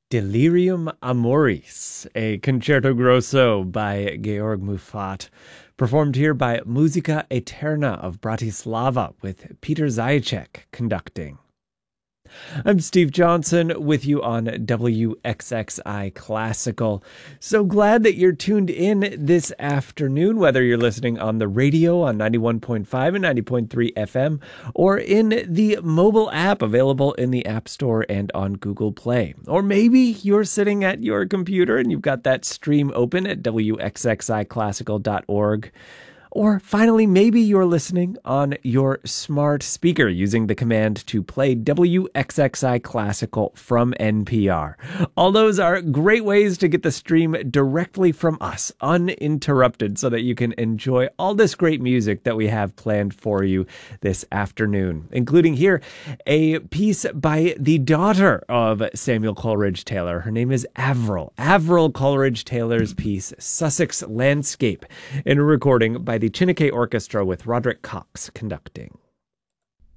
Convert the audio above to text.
Delirium Amoris, a concerto grosso by Georg Muffat, performed here by Musica Eterna of Bratislava with Peter Zajacek conducting. I'm Steve Johnson with you on WXXI Classical. So glad that you're tuned in this afternoon, whether you're listening on the radio on 91.5 and 90.3 FM, or in the mobile app available in the App Store and on Google Play. Or maybe you're sitting at your computer and you've got that stream open at WXXIClassical.org. Or finally, maybe you're listening on your smart speaker using the command to play WXXI Classical from NPR. All those are great ways to get the stream directly from us, uninterrupted, so that you can enjoy all this great music that we have planned for you this afternoon, including here a piece by the daughter of Samuel Coleridge Taylor. Her name is Avril. Avril Coleridge Taylor's piece, Sussex Landscape, in a recording by the Chineke Orchestra with Roderick Cox conducting.